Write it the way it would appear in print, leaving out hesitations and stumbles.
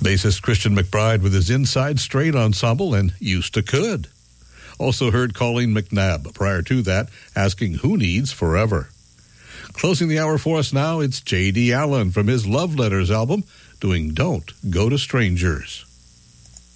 Bassist Christian McBride with his Inside Straight Ensemble and Used to Could. Also heard Colleen McNabb. Prior to that, asking Who Needs Forever. Closing the hour for us now, it's J.D. Allen from his Love Letters album, doing Don't Go to Strangers.